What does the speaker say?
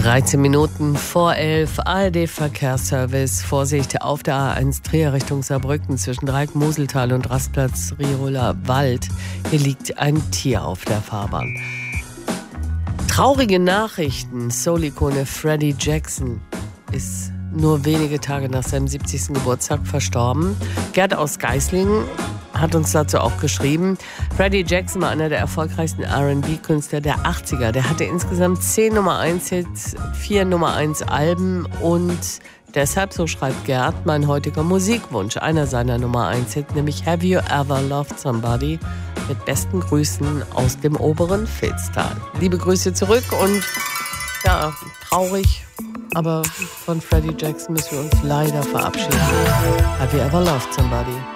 13 Minuten vor 11, ARD-Verkehrsservice. Vorsicht auf der A1 Trier Richtung Saarbrücken zwischen Dreieck-Moseltal und Rastplatz Rieholer Wald. Hier liegt ein Tier auf der Fahrbahn. Traurige Nachrichten. Soul-Ikone Freddie Jackson ist nur wenige Tage nach seinem 70. Geburtstag verstorben. Gerd aus Geislingen hat uns dazu auch geschrieben. Freddie Jackson war einer der erfolgreichsten R&B-Künstler der 80er. Der hatte insgesamt 10 Nummer-1-Hits, 4 Nummer-1-Alben und deshalb, so schreibt Gerd, mein heutiger Musikwunsch, einer seiner Nummer-1-Hits, nämlich Have You Ever Loved Somebody? Mit besten Grüßen aus dem oberen Vilstal. Liebe Grüße zurück und ja, traurig, aber von Freddie Jackson müssen wir uns leider verabschieden. Have You Ever Loved Somebody?